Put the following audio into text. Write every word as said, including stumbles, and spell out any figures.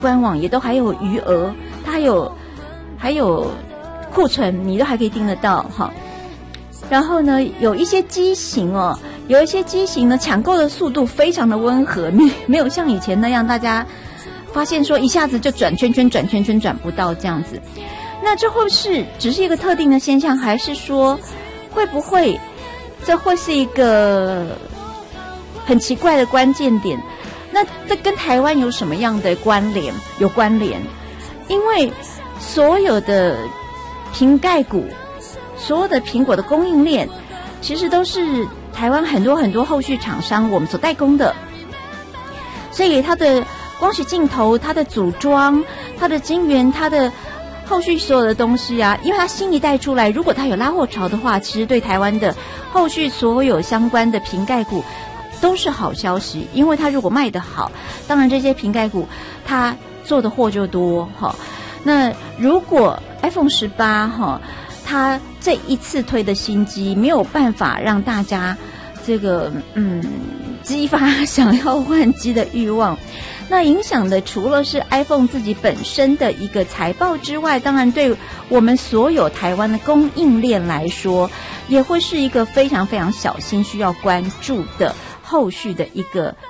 官网也都还有余额，它还有还有库存，你都还可以订得到哈。然后呢，有一些机型哦，有一些机型呢，抢购的速度非常的温和，没没有像以前那样，大家发现说一下子就转圈圈、转圈圈转不到这样子。那这会是只是一个特定的现象，还是说会不会这会是一个很奇怪的关键点？那这跟台湾有什么样的关联？有关联，因为所有的瓶盖股。所有的苹果的供应链其实都是台湾很多很多后续厂商我们所代工的，所以它的光学镜头、它的组装、它的晶圆、它的后续所有的东西啊，因为它新一代出来，如果它有拉货潮的话，其实对台湾的后续所有相关的瓶盖股都是好消息，因为它如果卖得好，当然这些瓶盖股它做的货就多哈。那如果 iPhone 十八哈，它这一次推的新机没有办法让大家这个嗯激发想要换机的欲望，那影响的除了是 iPhone 自己本身的一个财报之外，当然对我们所有台湾的供应链来说，也会是一个非常非常小心需要关注的后续的一个